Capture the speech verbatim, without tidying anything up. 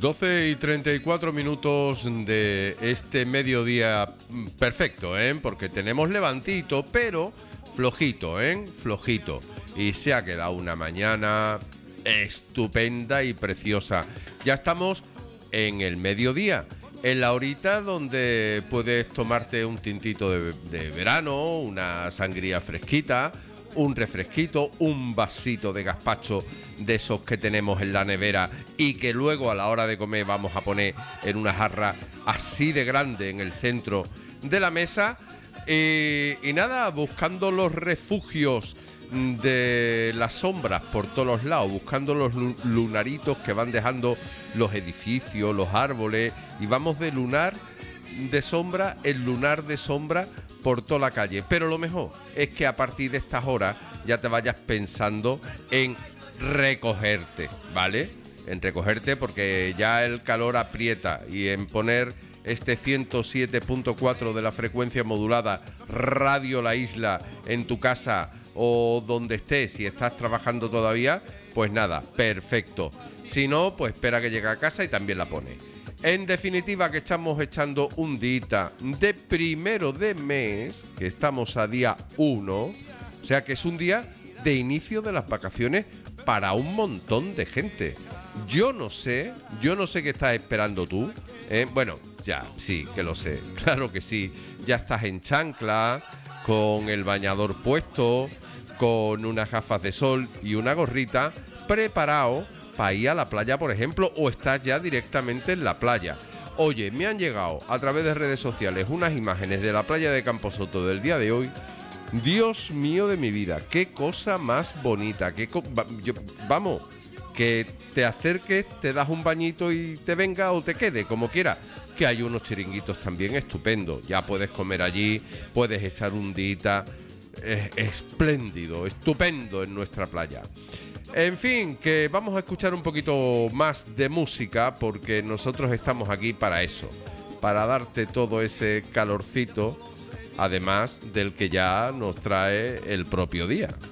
doce y treinta y cuatro minutos de este mediodía perfecto, ¿eh? Porque tenemos levantito, pero flojito, ¿eh? Flojito. Y se ha quedado una mañana estupenda y preciosa. Ya estamos en el mediodía, en la horita donde puedes tomarte un tintito de, de verano, una sangría fresquita, un refresquito, un vasito de gazpacho de esos que tenemos en la nevera y que luego a la hora de comer vamos a poner en una jarra así de grande en el centro de la mesa. Y, y nada, buscando los refugios de las sombras por todos los lados, buscando los lunaritos que van dejando los edificios, los árboles, y vamos de lunar de sombra en lunar de sombra por toda la calle. Pero lo mejor es que a partir de estas horas ya te vayas pensando en recogerte, ¿vale? En recogerte, porque ya el calor aprieta, y en poner este ciento siete punto cuatro de la frecuencia modulada Radio La Isla en tu casa o donde estés, si estás trabajando todavía, pues nada, perfecto. Si no, pues espera que llegue a casa y también la pone. En definitiva, que estamos echando un día de primero de mes, que estamos a día uno, o sea que es un día de inicio de las vacaciones para un montón de gente. Yo no sé, yo no sé qué estás esperando tú, ¿eh? Bueno, ya, sí, que lo sé, claro que sí. Ya estás en chancla, con el bañador puesto, con unas gafas de sol y una gorrita, preparado para ir a la playa, por ejemplo, o estás ya directamente en la playa. Oye, me han llegado a través de redes sociales unas imágenes de la playa de Camposoto del día de hoy. Dios mío de mi vida, qué cosa más bonita, qué co- va- yo, vamos, que te acerques, te das un bañito y te venga o te quede, como quieras. Que hay unos chiringuitos también estupendos, ya puedes comer allí, puedes echar un día eh, espléndido, estupendo en nuestra playa. En fin, que vamos a escuchar un poquito más de música, porque nosotros estamos aquí para eso, para darte todo ese calorcito, además del que ya nos trae el propio día.